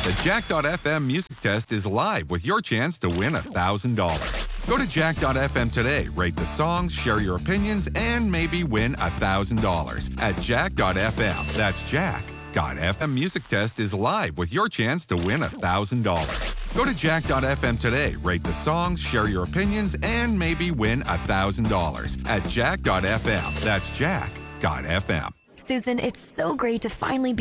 The Jack.fm music test is live with your chance to win $1,000. Go to Jack.fm today, rate the songs, share your opinions, and maybe win $1,000 at Jack.fm. That's Jack.fm music test is live with your chance to win $1,000. Go to Jack.fm today, rate the songs, share your opinions, and maybe win $1,000 at Jack.fm. That's Jack.fm. Susan, it's so great to finally be